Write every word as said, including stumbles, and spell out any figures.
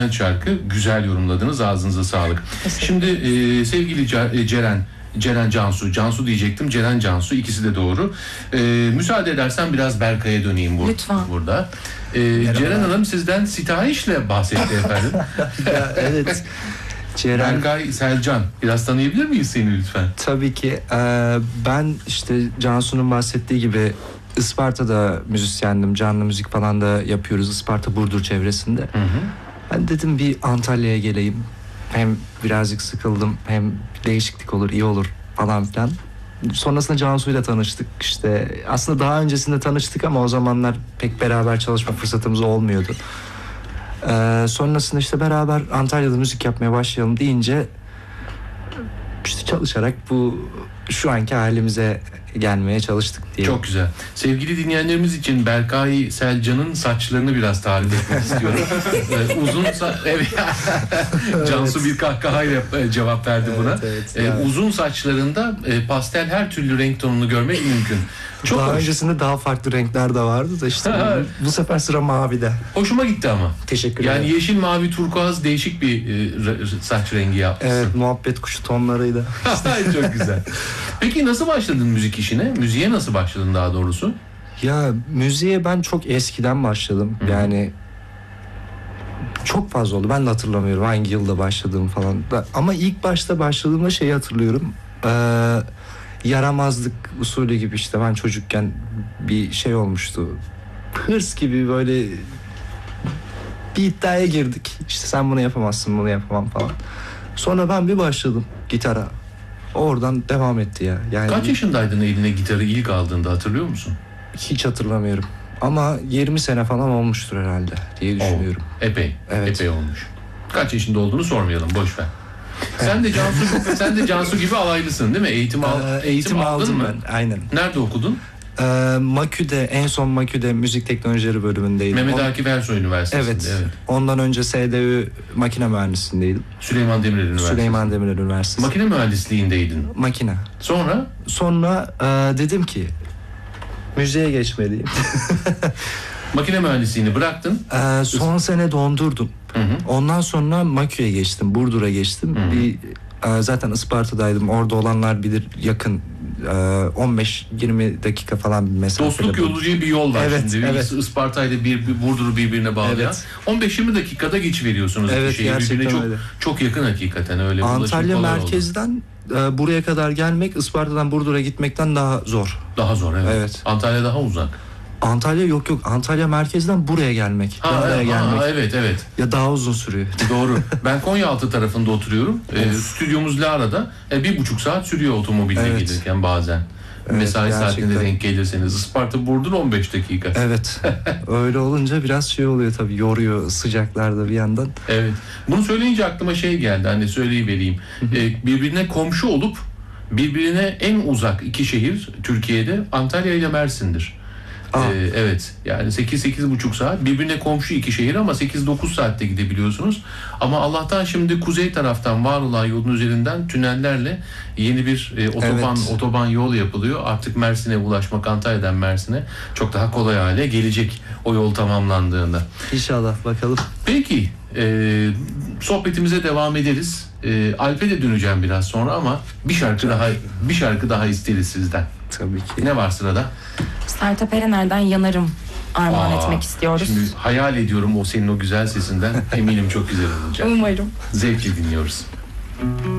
şarkı güzel yorumladınız, ağzınıza sağlık. Şimdi e, sevgili Ce- Ceren, Ceren Cansu, Cansu diyecektim, Ceren Cansu, ikisi de doğru. E, müsaade edersen biraz Berkay'a döneyim bur- Lütfen. burada. E, Ceren Hanım sizden sitayişle bahsetti efendim. Ya, evet. Ceren, Berkay Selcan, biraz tanıyabilir miyiz seni lütfen? tabii ki. Ee, ben işte Cansu'nun bahsettiği gibi Isparta'da müzisyendim. Canlı müzik falan da yapıyoruz Isparta Burdur çevresinde. Hı hı. Ben dedim bir Antalya'ya geleyim. Hem birazcık sıkıldım, hem değişiklik olur, iyi olur falan filan. Sonrasında Cansu'yla tanıştık. İşte aslında daha öncesinde tanıştık ama o zamanlar pek beraber çalışma fırsatımız olmuyordu. Ee, sonrasında işte beraber Antalya'da müzik yapmaya başlayalım deyince işte çalışarak bu şu anki halimize gelmeye çalıştık diye. Çok güzel. Sevgili dinleyenlerimiz için Berkay Selcan'ın saçlarını biraz tarif etmek istiyorum. Ee, uzun sa- evet. Cansu bir kahkahayla e, cevap verdi buna. Evet, evet, Ee, yani. uzun saçlarında e, pastel her türlü renk tonunu görmek mümkün. Çok daha hoş. öncesinde daha farklı renkler de vardı da işte bu, bu sefer sıra mavide. Hoşuma gitti ama. Teşekkür Yani ederim. yeşil, mavi, turkuaz değişik bir e, re- saç rengi yapmışsın. Evet, muhabbet kuşu tonlarıydı. Çok güzel. Peki nasıl başladın müzik işine? Müziğe nasıl başladın daha doğrusu? Ya müziğe ben çok eskiden başladım. Hı. Yani çok fazla oldu. Ben de hatırlamıyorum hangi yılda başladığım falan. Da- Ama ilk başta başladığımda şeyi hatırlıyorum. Ee, yaramazlık usulü gibi işte ben çocukken bir şey olmuştu. Hırs gibi böyle bir iddiaya girdik. İşte sen bunu yapamazsın, bunu yapamam falan. Sonra ben bir başladım gitara. Oradan devam etti ya. Yani Kaç yaşındaydın eline gitarı ilk aldığında, hatırlıyor musun? hiç hatırlamıyorum. Ama yirmi sene falan olmuştur herhalde diye düşünüyorum. Oo, epey. Evet. Epey olmuş. Kaç yaşında olduğunu sormayalım, boş ver. Sen de Cansu sen de Cansu gibi alaylısın değil mi? Eğitim al, Ee, eğitim, eğitim aldın aldım mı? ben. Aynen. Nerede okudun? Ee, Makü'de, en son Makü'de müzik teknolojileri bölümündeydim. Mehmet On- Akif Ersoy Üniversitesi'nde. Evet. evet. Ondan önce S D Ü makine mühendisliğindeydim. Süleyman Demirel Üniversitesi. Süleyman Demirel Üniversitesi. Makine mühendisliğindeydin. Makine. Sonra Sonra e, dedim ki müziğe geçmeliyim. makine mühendisliğini bıraktın. Ee, son sene dondurdum. Hı hı. Ondan sonra Makü'ye geçtim, Burdur'a geçtim. Hı. Bir e, zaten Isparta'daydım. Orada olanlar bilir, yakın. E, on beş yirmi dakika falan bir mesafede. Dostluk yolu diye bir yol var Evet, şimdi. evet. Isparta ile bir, bir Burdur'u birbirine bağlayan. Evet. on beş yirmi dakikada geçiveriyorsunuz Evet, bir şeyi. Birbirine gerçekten çok öyle. çok yakın hakikaten, öyle. ulaşım Antalya kolay oldu. merkezden e, buraya kadar gelmek Isparta'dan Burdur'a gitmekten daha zor. Daha zor, evet. Evet. Antalya daha uzak. Antalya yok yok. Antalya merkezden buraya gelmek. Ha, Buraya evet, gelmek. ha, evet evet. Ya daha uzun sürüyor. Doğru. Ben Konyaaltı tarafında oturuyorum. Ee, stüdyomuz Lara'da. E, bir buçuk saat sürüyor otomobille Evet. gelirken bazen. Evet, Mesai saatinde gerçekten. denk gelirseniz. Isparta Burdur on beş dakika. Evet. Öyle olunca biraz şey oluyor tabii. Yoruyor sıcaklarda bir yandan. Evet. Bunu söyleyince aklıma şey geldi. Hani söyleyivereyim. Ee, birbirine komşu olup birbirine en uzak iki şehir Türkiye'de Antalya ile Mersin'dir. Aa. Ee, evet. Yani sekiz sekiz buçuk saat. Birbirine komşu iki şehir ama sekiz dokuz saatte gidebiliyorsunuz. Ama Allah'tan şimdi kuzey taraftan var olan yolun üzerinden tünellerle yeni bir e, otoban Evet. otoban yol yapılıyor. Artık Mersin'e ulaşmak, Antalya'dan Mersin'e çok daha kolay hale gelecek o yol tamamlandığında. İnşallah bakalım. Peki, e, sohbetimize devam ederiz. E, Alp'e de döneceğim biraz sonra ama bir şarkı daha bir şarkı daha isteriz sizden. Tabii ki. Ne var sırada? Sertab Erener'den Yanarım armağan Aa, etmek istiyoruz. Şimdi hayal ediyorum o senin o güzel sesinden. Eminim çok güzel olacak. Umarım. Zevkle dinliyoruz.